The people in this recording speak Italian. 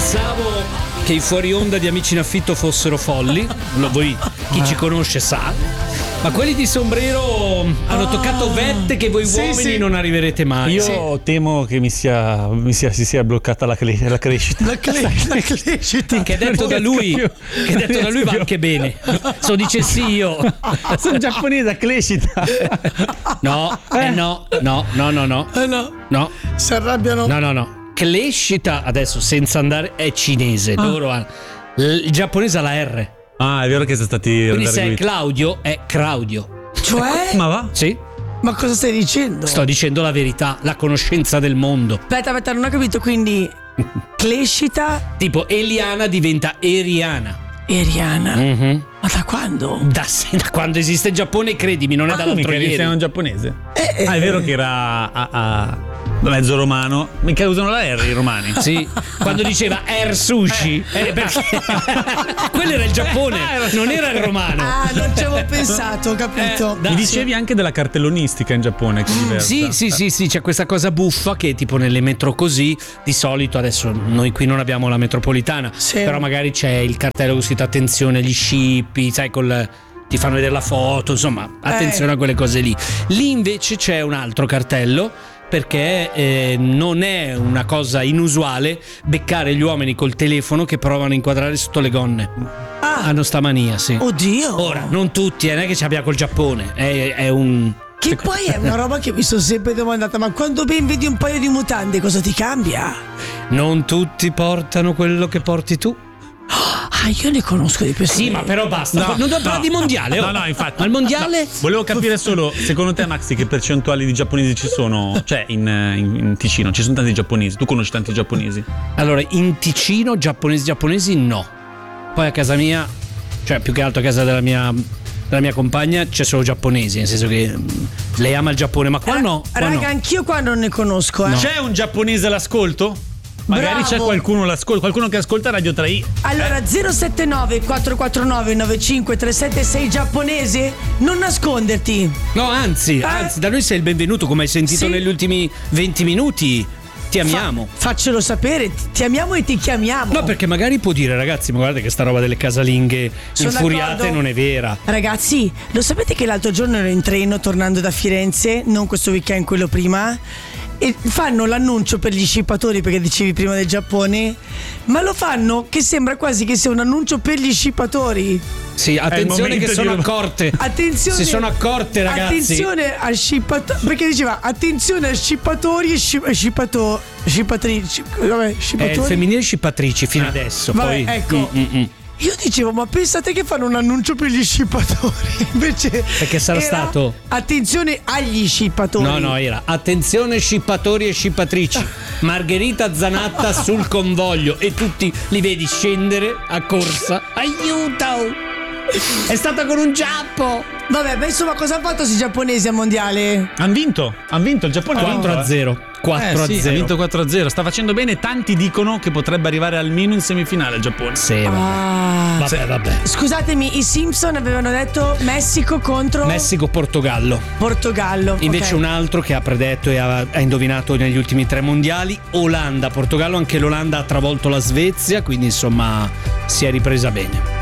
Pensavo che i fuori onda di Amici in Affitto fossero folli. Voi, chi ci conosce sa. Ma quelli di sombrero hanno toccato vette che voi uomini non arriverete mai. Io temo che si sia bloccata la crescita. La crescita. Che detto da lui va anche bene. So dicessi io. Sono giapponese, crescita. No. No. Si arrabbiano. No. Crescita adesso senza andare è cinese. Loro hanno il giapponese ha la R. Ah, è vero che sono stati. Quindi se è Claudio è Claudio. Cioè? Ma va? Sì. Ma cosa stai dicendo? Sto dicendo la verità, la conoscenza del mondo. Aspetta, non ho capito, quindi crescita. Tipo Eliana diventa Eriana. Eriana. Mm-hmm. Ma da quando? Da quando esiste il Giappone, credimi, non è dall'altro ieri. Sei un giapponese? Ah, è vero che era mezzo romano. Mica usano la R i romani. Sì, quando diceva Air Sushi, perché quello era il Giappone, non era il romano. Ah, non ci avevo pensato, ho capito. Mi dicevi anche della cartellonistica in Giappone, che è diversa. Sì, c'è questa cosa buffa che tipo nelle metro così, di solito adesso noi qui non abbiamo la metropolitana, però magari c'è il cartello con scritto attenzione agli scippi, sai, ti fanno vedere la foto, insomma, attenzione a quelle cose lì. Lì invece c'è un altro cartello, perché non è una cosa inusuale beccare gli uomini col telefono che provano a inquadrare sotto le gonne. Hanno sta mania, sì. Oddio. Ora, non tutti, non è che ci abbia col Giappone, è un... Che poi è una roba che mi sono sempre domandata, ma quando ben vedi un paio di mutande cosa ti cambia? Non tutti portano quello che porti tu. Io ne conosco di persone. Sì, ma però basta. Non dobbiamo parlare di mondiale. No, infatti. Ma il mondiale? Volevo capire solo, secondo te, Maxi, che percentuali di giapponesi ci sono? Cioè, in Ticino ci sono tanti giapponesi. Tu conosci tanti giapponesi? Allora, in Ticino, giapponesi no. Poi a casa mia, cioè più che altro a casa della mia compagna, c'è solo giapponesi, nel senso che lei ama il Giappone, ma qua no. Qua raga, no. Anch'io qua non ne conosco. No. C'è un giapponese all'ascolto? Magari Bravo. c'è qualcuno che ascolta Radio 3i. Allora 079 449 9537, sei giapponese? Non nasconderti. No, anzi, da noi sei il benvenuto, come hai sentito negli ultimi 20 minuti. Ti amiamo. Faccelo sapere, ti amiamo e ti chiamiamo. No, perché magari può dire, ragazzi, ma guardate che sta roba delle casalinghe infuriate d'accordo. non è vera. Ragazzi, lo sapete che l'altro giorno ero in treno tornando da Firenze, non questo weekend, quello prima, e fanno l'annuncio per gli scippatori, perché dicevi prima del Giappone, ma lo fanno che sembra quasi che sia un annuncio per gli scippatori. Sì, attenzione che sono accorte. Attenzione, si sono accorte, ragazzi. Attenzione al scippatori, perché diceva attenzione a scippatori e scippatrici. Vabbè, scippatori. È il femminile scippatrici fino adesso. Vabbè, poi ecco. Io dicevo, ma pensate che fanno un annuncio per gli scippatori? Invece perché sarà stato attenzione agli scippatori. No, era attenzione scippatori e scippatrici. Margherita Zanatta sul convoglio e tutti li vedi scendere a corsa. Aiuto! È stata con un giappo. Vabbè, ma insomma, cosa hanno fatto questi giapponesi al mondiale? Han vinto il Giappone 4-0. 4-0. Sì, ha vinto 4-0. Sta facendo bene. Tanti dicono che potrebbe arrivare almeno in semifinale il Giappone. Sì, vabbè. Scusatemi, i Simpson avevano detto Messico contro Messico-Portogallo. Invece un altro che ha predetto e ha indovinato negli ultimi 3 mondiali, Olanda-Portogallo. Anche l'Olanda ha travolto la Svezia, quindi insomma si è ripresa bene.